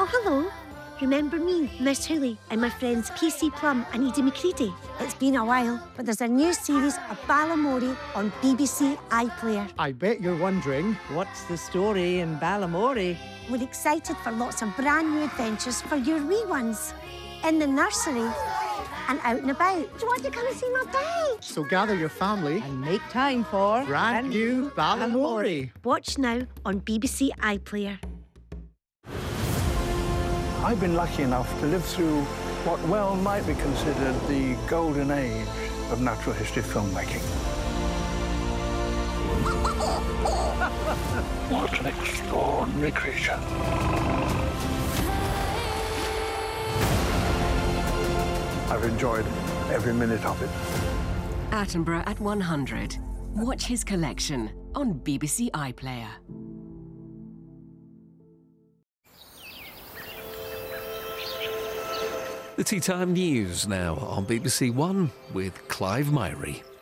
Oh, hello. Remember me, Miss Hooley, and my friends PC Plum and Edie McCready? It's been a while, but there's a new series of Balamory on BBC iPlayer. I bet you're wondering, What's the story in Balamory? We're excited for lots of brand new adventures for your wee ones. In the nursery and out and about. Do you want to come and see my bike? so gather your family. And make time for... Brand new Balamory. Watch now on BBC iPlayer. I've been lucky enough to live through what well might be considered the golden age of natural history filmmaking. What an extraordinary creature. I've enjoyed every minute of it. Attenborough at 100. Watch his collection on BBC iPlayer. The Tea Time News now on BBC One with Clive Myrie.